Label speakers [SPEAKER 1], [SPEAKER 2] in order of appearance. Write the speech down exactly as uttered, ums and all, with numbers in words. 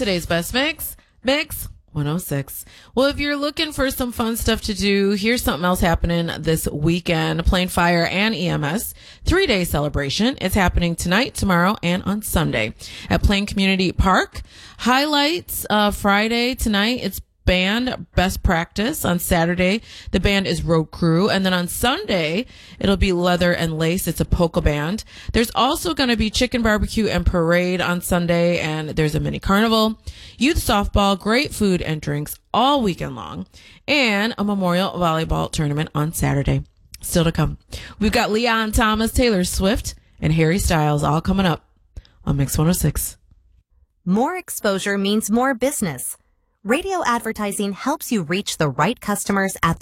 [SPEAKER 1] today's best mix, Mix one oh six. Well, if you're looking for some fun stuff to do, here's something else happening this weekend. Plain Fire and E M S three-day celebration. It's happening tonight, tomorrow, and on Sunday at Plain Community Park. Highlights, uh, Friday tonight, it's band Best Practice. On Saturday, the band is Road Crew. And then on Sunday, it'll be Leather and Lace. It's a polka band. There's also going to be chicken barbecue and parade on Sunday. And there's a mini carnival, youth softball, great food and drinks all weekend long, and a memorial volleyball tournament on Saturday. Still to come. We've got Leon Thomas, Taylor Swift, and Harry Styles all coming up on Mix one oh six.
[SPEAKER 2] More exposure means more business. Radio advertising helps you reach the right customers at